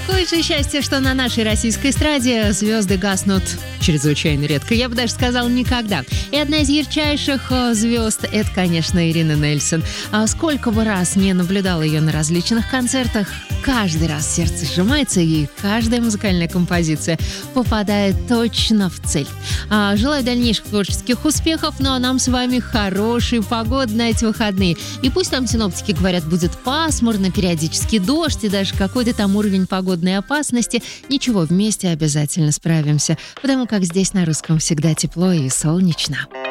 Какое же счастье, что на нашей российской эстраде звезды гаснут чрезвычайно редко. Я бы даже сказала, никогда. И одна из ярчайших звезд — это, конечно, Ирина Нельсон. А сколько бы раз не наблюдала ее на различных концертах, каждый раз сердце сжимается, и каждая музыкальная композиция попадает точно в цель. Желаю дальнейших творческих успехов, ну а нам с вами хорошей погоды на эти выходные. И пусть там синоптики говорят, будет пасмурно, периодически дождь и даже какой-то там уровень погодной опасности, ничего, вместе обязательно справимся, потому как здесь на Русском всегда тепло и солнечно.